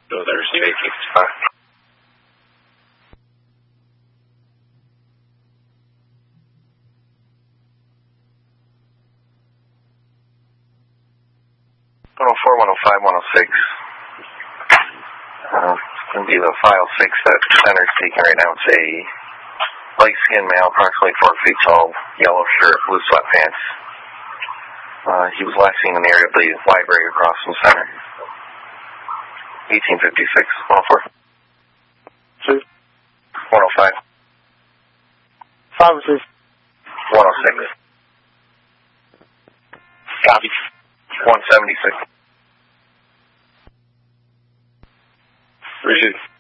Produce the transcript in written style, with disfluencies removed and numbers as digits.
So there's taking spot. $104, $105, $106. It's going to be the file 6 that center's taking right now. It's a light-skinned male, approximately 4 feet tall, yellow shirt, blue sweatpants. He was last seen in the area of the library across from center. 1856, 104. 105. 506. 106. Copy. 176. Appreciate it.